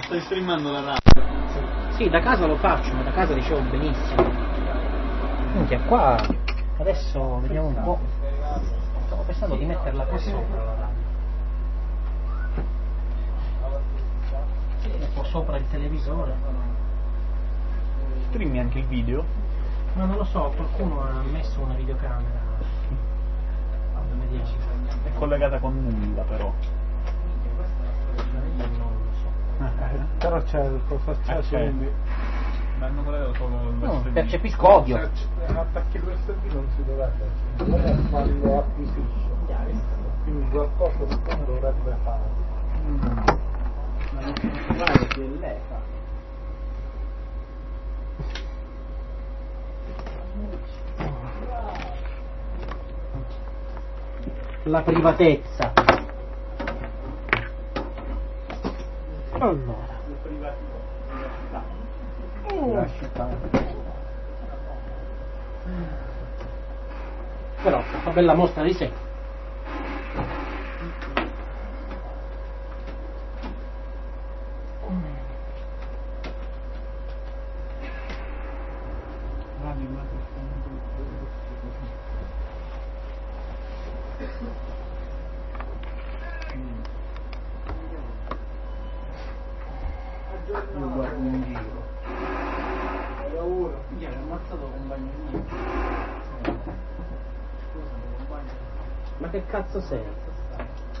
Stai streamando la radio? Sì, da casa lo faccio, ma da casa ricevo benissimo. Minchia, qua adesso vediamo un po'. Stavo pensando di metterla qua sopra la radio. Un po' sopra il televisore. Streami anche il video? Ma non lo so, qualcuno ha messo una videocamera. Vediamo. È collegata con nulla però. Non lo so. Però c'è il coso accesso, c'è. quindi Ma non volevo solo l'USB. Percepisco odio. attacchi l'USB non si dovrebbe, non è quando acquisisce, quindi qualcosa di come dovrebbe fare. Ma non si può fare che lei fa. La privatezza. Allora. Lasci stare. Però fa bella mostra di sé. Io guardo in giro. Io ero ammazzato con bagno mio. Ma che cazzo sei?